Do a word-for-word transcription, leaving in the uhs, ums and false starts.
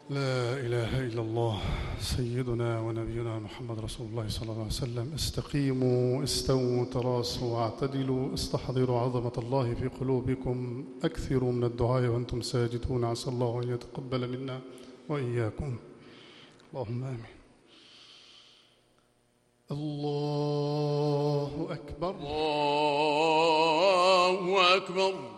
لا إله إلا الله سيدنا ونبينا محمد رسول الله صلى الله عليه وسلم. استقيموا استووا تراصوا واعتدلوا استحضروا عظمة الله في قلوبكم، أكثروا من الدعاء وأنتم ساجدون، عسى الله أن يتقبل منا وإياكم، اللهم آمين. الله أكبر. الله أكبر.